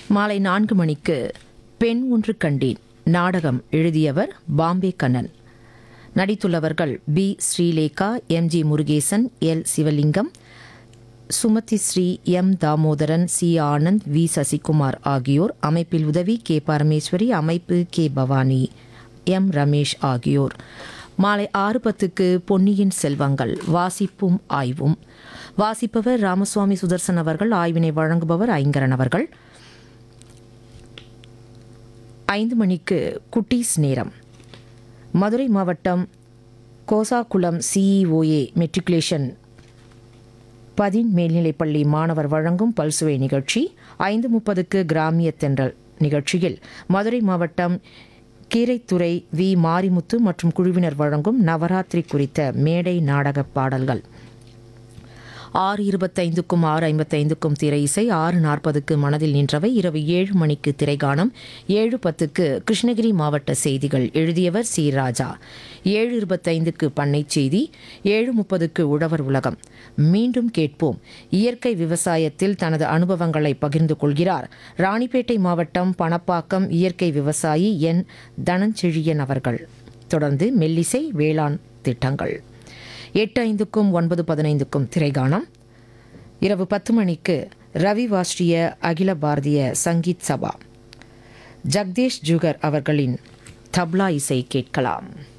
மாலை 4 மணிக்கு பெண் ஒன்று கண்டேன் நாடகம் எழுதியவர் Bombay Kannan. நடித்துள்ளவர்கள் B. Srilekha, M. G. Murugesan, L. Sivalingam, Sumathi Sri, M. Damodaran, C. Anand, we. Sasikumar ஆகியோர். அமைப்பில் உதவி கே. பரமேஸ்வரி, அமைப்பு கே. பவானி, எம். ரமேஷ் ஆகியோர். மாலை 6:10க்கு பொன்னியின் செல்வங்கள் வாசிப்பும் ஆய்வும். வாசிப்பவர் ராமசுவாமி சுதர்சன் அவர்கள். ஆய்வினை வழங்குபவர் ஐங்கரன் அவர்கள். 5 மணிக்கு குட்டீஸ் நேரம். மதுரை மாவட்டம் கோசாகுளம் சிஇஓஏ மெட்ரிகுலேஷன் 10 மேல்நிலைப்பள்ளி மாணவர் வழங்கும் பல்சுவை நிகழ்ச்சி. 5:30க்கு கிராமிய தென்றல் நிகழ்ச்சியில் மதுரை மாவட்டம் கீரைத்துறை வி. மாரிமுத்து மற்றும் குழுவினர் வழங்கும் நவராத்திரி குறித்த மேடை நாடக பாடல்கள். 6:25க்கும் 6:55க்கும் திரை இசை. 6:40க்கு மனதில் நின்றவை. இரவு 7 மணிக்கு திரைகானம். 7:10க்கு கிருஷ்ணகிரி மாவட்ட செய்திகள் எழுதியவர் சி. ராஜா. 7:25க்கு பண்ணை செய்தி. 7:30க்கு உழவர் உலகம். மீண்டும் கேட்போம். இயற்கை விவசாயத்தில் தனது அனுபவங்களை பகிர்ந்து கொள்கிறார் ராணிப்பேட்டை மாவட்டம் பணப்பாக்கம் இயற்கை விவசாயி என். தனஞ்செழியன் அவர்கள். தொடர்ந்து மெல்லிசை வேளாண் திட்டங்கள். 8:05க்கும் 9:15க்கும் திரைகானம். இரவு 10 மணிக்கு ரவி வாஸ்ரிய அகில பாரதிய சங்கீத் சபா ஜக்தேஷ் ஜுகர் அவர்களின் தப்லா இசை கேட்கலாம்.